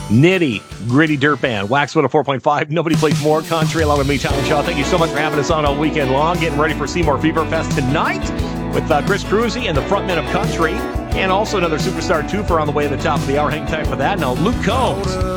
Nitty Gritty Dirt Band, Waxwood at 4.5. Nobody plays more country along with me, Tom Shaw. Thank you so much for having us on all weekend long. Getting ready for Seymour Fever Fest tonight with Chris Cruzy and the Frontmen of Country. And also another Superstar Twofer on the way to the top of the hour. Hang tight for that. Now, Luke Combs